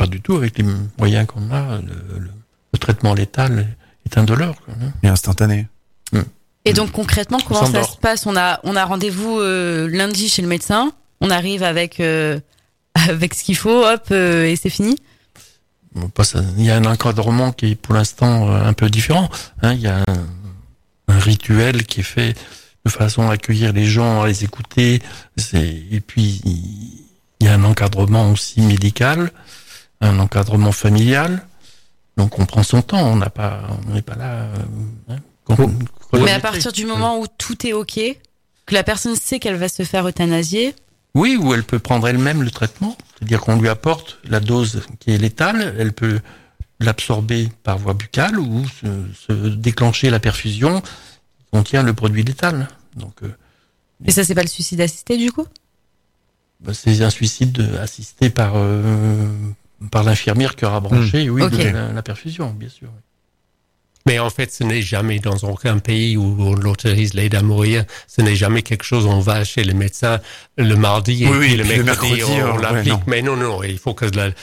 pas du tout avec les moyens qu'on a. Le traitement létal est indolore. Et instantané. Et donc concrètement, comment ça se passe ? On a rendez-vous lundi chez le médecin. On arrive avec ce qu'il faut, hop, et c'est fini. Il y a un encadrement qui est pour l'instant un peu différent. Il y a un rituel qui est fait de façon à accueillir les gens, à les écouter. Et puis il y a un encadrement aussi médical, un encadrement familial. Donc on prend son temps. On n'est pas là. Mais à partir du moment où tout est ok, que la personne sait qu'elle va se faire euthanasier. Oui, ou elle peut prendre elle-même le traitement. C'est-à-dire qu'on lui apporte la dose qui est létale, elle peut l'absorber par voie buccale ou se déclencher la perfusion qui contient le produit létal. Donc, et ça, c'est pas le suicide assisté du coup ? C'est un suicide assisté par l'infirmière qui aura branché, okay. la perfusion, bien sûr. Mais en fait, ce n'est jamais dans aucun pays où on autorise l'aide à mourir. Ce n'est jamais quelque chose où on va chez le médecin le mardi et puis le mercredi on l'applique. Mais non, il faut que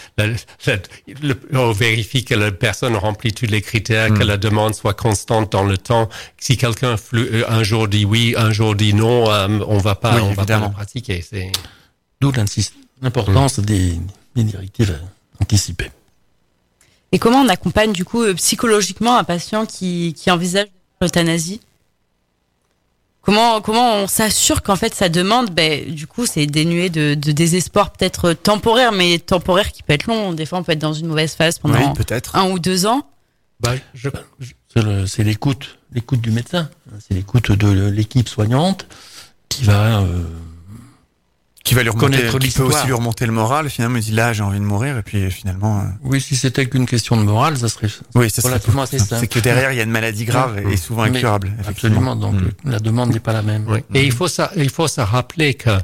on vérifie que la personne remplit tous les critères, que la demande soit constante dans le temps. Si quelqu'un un jour dit oui, un jour dit non, on va pas le pratiquer. D'où l'importance des directives anticipées. Et comment on accompagne du coup psychologiquement un patient qui envisage l'euthanasie ? Comment on s'assure qu'en fait sa demande, du coup, c'est dénué de désespoir peut-être temporaire, mais temporaire qui peut être long. Des fois, on peut être dans une mauvaise phase pendant peut-être 1 ou 2 ans. C'est l'écoute du médecin. C'est l'écoute de l'équipe soignante qui va lui reconnaître qui peut aussi lui remonter le moral. Finalement, il dit là, j'ai envie de mourir, et puis finalement. Oui, si c'était qu'une question de morale, ça serait relativement assez simple. C'est que derrière, il y a une maladie grave et souvent incurable. Absolument. Donc la demande n'est pas la même. Oui. Et il faut se rappeler que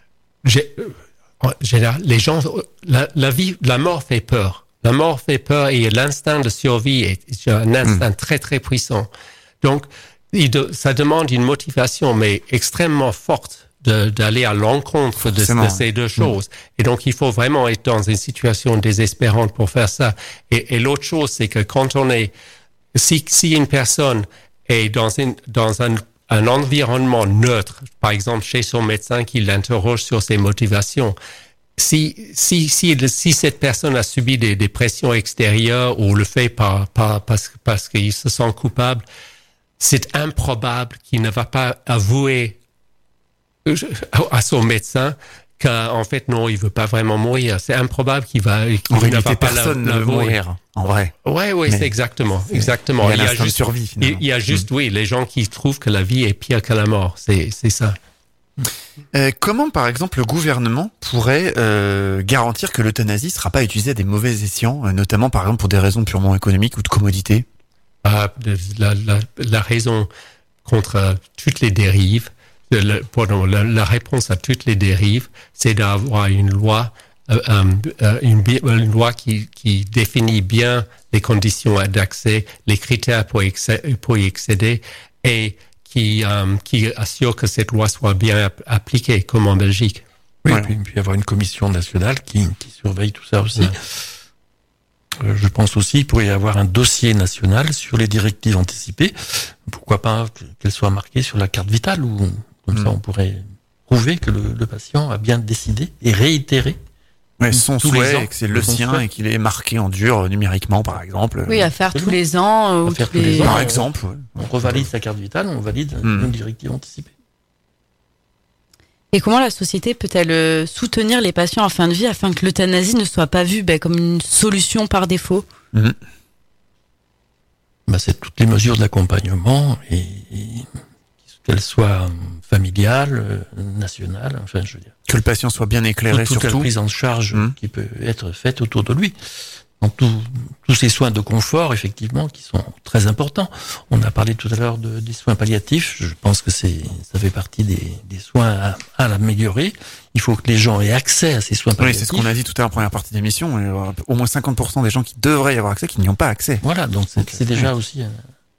les gens, la mort fait peur. La mort fait peur et l'instinct de survie est un instinct très très puissant. Donc, ça demande une motivation, mais extrêmement forte. D'aller à l'encontre de ces deux choses. Et donc, il faut vraiment être dans une situation désespérante pour faire ça. Et l'autre chose, c'est que quand on est, si une personne est dans un environnement neutre, par exemple chez son médecin qui l'interroge sur ses motivations, si cette personne a subi des pressions extérieures ou le fait parce qu'il se sent coupable, c'est improbable qu'il ne va pas avouer à son médecin qu'en fait non, il veut pas vraiment mourir. C'est improbable qu'il ne va pas personne ne veut mourir. En vrai. Ouais, c'est exactement. Il y a l'instinct de survie, finalement. Il y a juste, les gens qui trouvent que la vie est pire que la mort. C'est ça. Comment, par exemple, le gouvernement pourrait garantir que l'euthanasie sera pas utilisée à des mauvais escients, notamment, par exemple, pour des raisons purement économiques ou de commodité ? La raison contre toutes les dérives, la réponse à toutes les dérives, c'est d'avoir une loi qui définit bien les conditions d'accès, les critères pour y accéder et qui assure que cette loi soit bien appliquée, comme en Belgique. Oui, puis avoir une commission nationale qui surveille tout ça aussi. Je pense aussi qu'il pourrait y avoir un dossier national sur les directives anticipées. Pourquoi pas qu'elles soient marquées sur la carte vitale ou comme ça on pourrait prouver que le patient a bien décidé et réitéré son souhait, que c'est le sien et qu'il est marqué en dur numériquement, par exemple. Oui, à faire tous les ans. Par exemple. On revalide sa carte vitale, on valide une directive anticipée. Et comment la société peut-elle soutenir les patients en fin de vie afin que l'euthanasie ne soit pas vue comme une solution par défaut ? C'est toutes les mesures d'accompagnement et qu'elles soient familiales, nationales, enfin je veux dire. Que le patient soit bien éclairé surtout. Toute la prise en charge qui peut être faite autour de lui. Donc tous ces soins de confort, effectivement, qui sont très importants. On a parlé tout à l'heure des soins palliatifs. Je pense que ça fait partie des soins à l'améliorer. Il faut que les gens aient accès à ces soins palliatifs. Oui, c'est ce qu'on a dit tout à l'heure en première partie d'émission. Au moins 50% des gens qui devraient y avoir accès, qui n'y ont pas accès. Voilà, donc c'est déjà aussi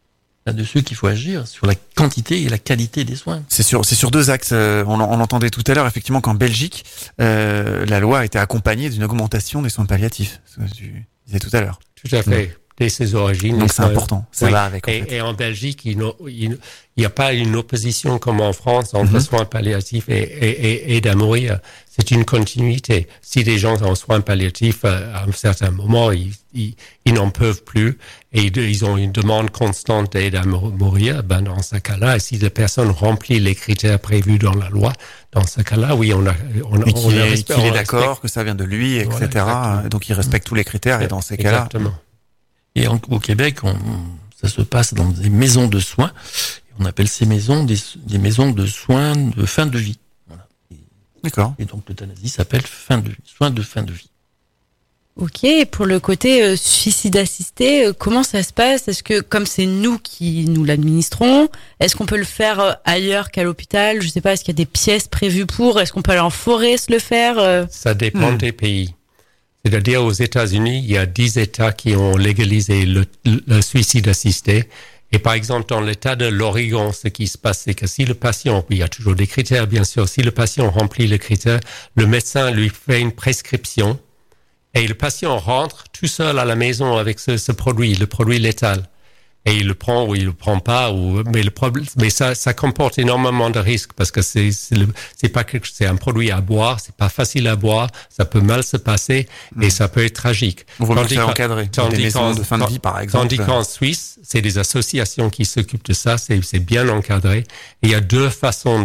là-dessus qu'il faut agir, sur la quantité et la qualité des soins. C'est sur deux axes. On l'entendait tout à l'heure, effectivement, qu'en Belgique, la loi a été accompagnée d'une augmentation des soins palliatifs. Ce que tu disais tout à l'heure. Tout à fait. Dès ses origines. Donc c'est important. Ça va avec. Et en Belgique, il n'y a pas une opposition comme en France entre soins palliatifs et aide à mourir. C'est une continuité. Si des gens en soins palliatifs, à un certain moment, ils n'en peuvent plus et ils ont une demande constante d'aide à mourir, ben dans ce cas-là, si la personne remplit les critères prévus dans la loi, dans ce cas-là, oui, qu'il est d'accord, que ça vient de lui, etc. Voilà, donc il respecte tous les critères et dans ces cas-là. Exactement. Et au Québec, ça se passe dans des maisons de soins. On appelle ces maisons des maisons de soins de fin de vie. Voilà. D'accord. Et donc l'euthanasie s'appelle soins de fin de vie. Ok, pour le côté suicide assisté, comment ça se passe? Est-ce que comme c'est nous qui nous l'administrons, est-ce qu'on peut le faire ailleurs qu'à l'hôpital? Je sais pas, est-ce qu'il y a des pièces prévues pour? Est-ce qu'on peut aller en forêt se le faire? Ça dépend des pays. C'est-à-dire aux États-Unis, il y a 10 États qui ont légalisé le suicide assisté. Et par exemple, dans l'État de l'Oregon, ce qui se passe, c'est que si le patient, il y a toujours des critères, bien sûr, si le patient remplit les critères, le médecin lui fait une prescription et le patient rentre tout seul à la maison avec ce produit, le produit létal. Et il le prend ou il le prend pas, mais ça comporte énormément de risques parce que c'est un produit à boire, c'est pas facile à boire, ça peut mal se passer et ça peut être tragique. On va le faire encadrer. Des maisons de fin de vie, par exemple. Tandis qu'en Suisse, c'est des associations qui s'occupent de ça, c'est bien encadré. Et il y a deux façons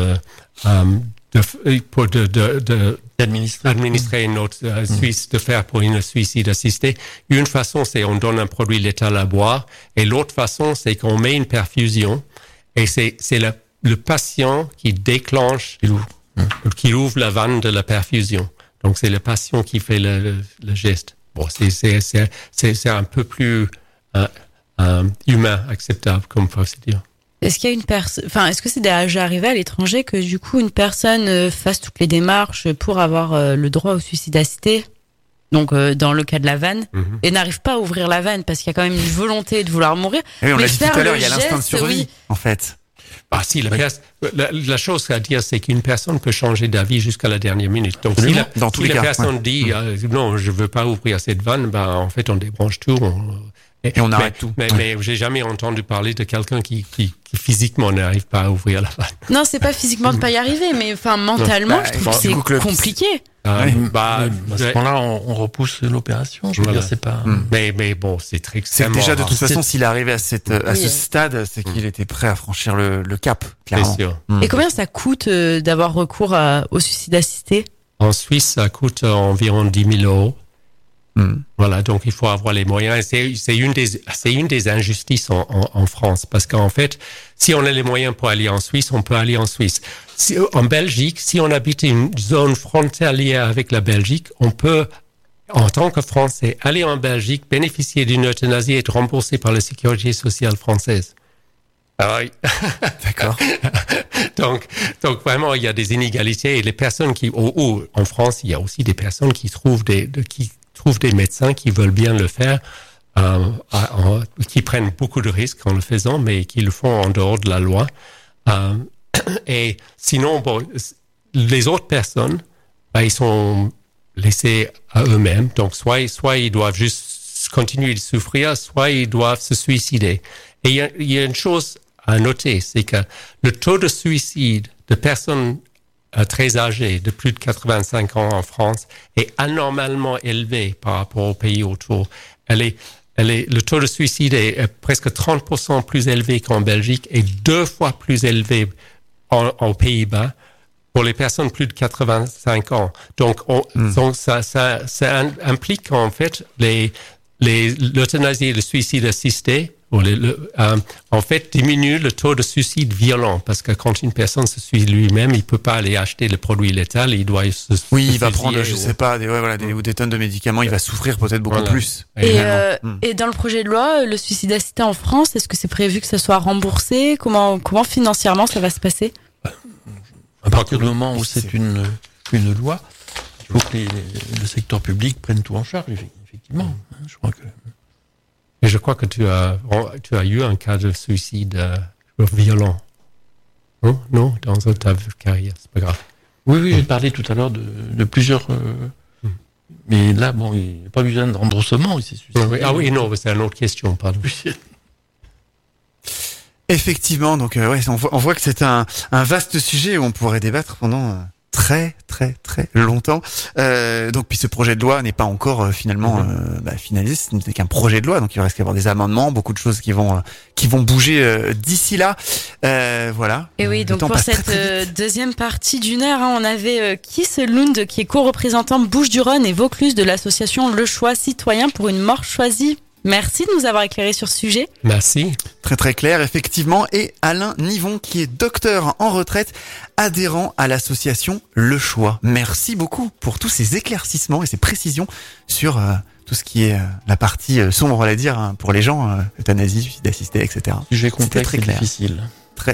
d'administrer une autre Suisse, de faire pour une suicide assistée. Une façon, c'est on donne un produit létal à boire, et l'autre façon, c'est qu'on met une perfusion, et c'est le patient qui déclenche, qui ouvre la vanne de la perfusion. Donc c'est le patient qui fait le geste. Bon, c'est un peu plus humain, acceptable comme procédure. Est-ce qu'il y a est-ce que c'est déjà arrivé à l'étranger que du coup une personne fasse toutes les démarches pour avoir le droit au suicide assisté, donc dans le cas de la vanne, et n'arrive pas à ouvrir la vanne parce qu'il y a quand même une volonté de vouloir mourir. Oui, on l'a dit tout à l'heure, il y a l'instinct de survie, en fait. Ah si, la chose à dire, c'est qu'une personne peut changer d'avis jusqu'à la dernière minute. Donc si la personne dit non, je veux pas ouvrir cette vanne, ben en fait on débranche tout. Et on arrête tout. Mais j'ai jamais entendu parler de quelqu'un qui physiquement n'arrive pas à ouvrir la vanne. Non, c'est pas physiquement de pas y arriver, mais enfin mentalement, je trouve que c'est compliqué. À ce moment-là, on repousse l'opération. Je veux dire, c'est pas. Mais bon, c'est très extrêmement. C'est déjà de toute façon, s'il est arrivé à ce stade, c'est qu'il était prêt à franchir le cap. Clairement. C'est sûr. Et combien ça coûte d'avoir recours au suicide assisté? En Suisse, ça coûte environ 10 000 €. Voilà, donc il faut avoir les moyens. C'est une des injustices en France, parce qu'en fait, si on a les moyens pour aller en Suisse, on peut aller en Suisse. En Belgique, si on habite une zone frontalière avec la Belgique, on peut, en tant que Français, aller en Belgique, bénéficier d'une euthanasie et être remboursé par la sécurité sociale française. Ah oui. D'accord. Donc vraiment, il y a des inégalités et les personnes en France, il y a aussi des personnes qui trouvent des médecins qui veulent bien le faire, qui prennent beaucoup de risques en le faisant, mais qui le font en dehors de la loi. Et sinon, les autres personnes, ils sont laissés à eux-mêmes. Donc, soit ils doivent juste continuer de souffrir, soit ils doivent se suicider. Et il y a une chose à noter, c'est que le taux de suicide de personnes très âgée, de plus de 85 ans en France, est anormalement élevé par rapport aux pays autour. Le taux de suicide est presque 30% plus élevé qu'en Belgique et 2 fois plus élevé aux Pays-Bas pour les personnes plus de 85 ans. Donc ça implique en fait l'euthanasie et le suicide assisté en fait, diminue le taux de suicide violent, parce que quand une personne se suicide lui-même, il peut pas aller acheter le produit létal, il doit il va prendre, je sais pas, des tonnes de médicaments, il va souffrir peut-être beaucoup plus. Et dans le projet de loi, le suicide assisté en France, est-ce que c'est prévu que ça soit remboursé? Comment financièrement ça va se passer? À partir du moment où c'est une loi, il faut que le secteur public prenne tout en charge, effectivement. Je crois que Et je crois que tu as eu un cas de suicide violent. Non, dans ta carrière, c'est pas grave. Oui, j'ai parlé tout à l'heure de plusieurs. Mais là, bon, il n'y a pas besoin d'endossement, il s'est suicidé. Ah oui, non, c'est une autre question, pardon. Effectivement, donc on voit que c'est un vaste sujet où on pourrait débattre pendant très longtemps. Donc puis ce projet de loi n'est pas encore finalement finalisé, ce n'est qu'un projet de loi, donc il reste qu'à avoir des amendements, beaucoup de choses qui vont bouger d'ici là. Voilà. Et oui, donc pour cette deuxième partie d'une heure, on avait Kees Lund qui est co-représentant Bouches-du-Rhône et Vaucluse de l'association Le Choix Citoyen pour une mort choisie. Merci de nous avoir éclairé sur ce sujet. Merci. Très clair, effectivement. Et Alain Nivon, qui est docteur en retraite, adhérent à l'association Le Choix. Merci beaucoup pour tous ces éclaircissements et ces précisions sur tout ce qui est la partie sombre, on va dire, pour les gens, euthanasie, suicide assisté, etc. Sujet complexe et difficile. Très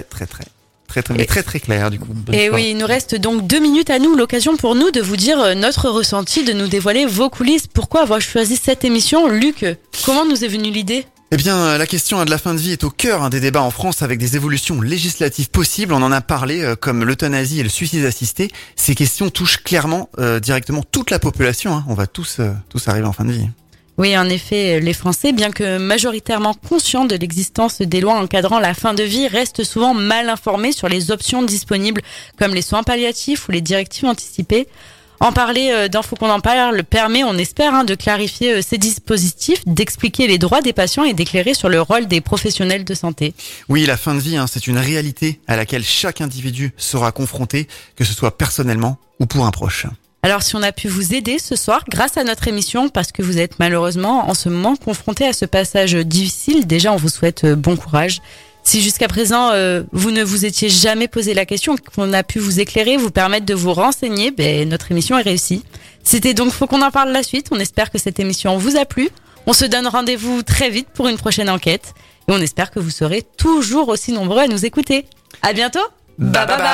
clair, du coup. Et oui, il nous reste donc 2 minutes à nous, l'occasion pour nous de vous dire notre ressenti, de nous dévoiler vos coulisses. Pourquoi avoir choisi cette émission? Luc, comment nous est venue l'idée? Eh bien, la question de la fin de vie est au cœur des débats en France avec des évolutions législatives possibles. On en a parlé, comme l'euthanasie et le suicide assisté. Ces questions touchent clairement, directement toute la population. On va tous arriver en fin de vie. Oui, en effet, les Français, bien que majoritairement conscients de l'existence des lois encadrant la fin de vie, restent souvent mal informés sur les options disponibles, comme les soins palliatifs ou les directives anticipées. En parler dans Faut qu'on en parle permet, on espère, de clarifier ces dispositifs, d'expliquer les droits des patients et d'éclairer sur le rôle des professionnels de santé. Oui, la fin de vie, c'est une réalité à laquelle chaque individu sera confronté, que ce soit personnellement ou pour un proche. Alors si on a pu vous aider ce soir grâce à notre émission, parce que vous êtes malheureusement en ce moment confronté à ce passage difficile, déjà on vous souhaite bon courage. Si jusqu'à présent vous ne vous étiez jamais posé la question, qu'on a pu vous éclairer, vous permettre de vous renseigner, notre émission est réussie. C'était donc Faut qu'on en parle la suite, on espère que cette émission vous a plu. On se donne rendez-vous très vite pour une prochaine enquête et on espère que vous serez toujours aussi nombreux à nous écouter. À bientôt. Bye bye bye.